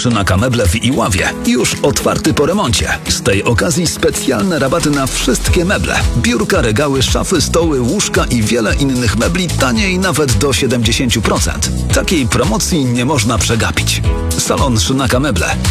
Szynaka Meble w Iławie już otwarty po remoncie. Z tej okazji specjalne rabaty na wszystkie meble. Biurka, regały, szafy, stoły, łóżka i wiele innych mebli taniej nawet do 70%. Takiej promocji nie można przegapić. Salon Szynaka Meble.